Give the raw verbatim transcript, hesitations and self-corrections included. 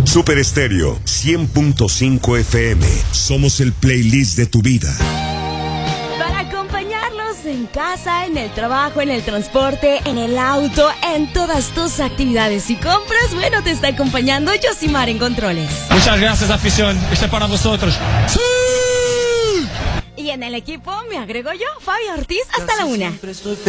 Super Estéreo cien punto cinco F M. Somos el playlist de tu vida. Para acompañarlos en casa, en el trabajo, en el transporte, en el auto, en todas tus actividades y compras, bueno, te está acompañando Yosimar en controles. Muchas gracias, afición. Este es para vosotros. ¡Sí! Y en el equipo me agrego yo, Fabio Ortiz, hasta la una.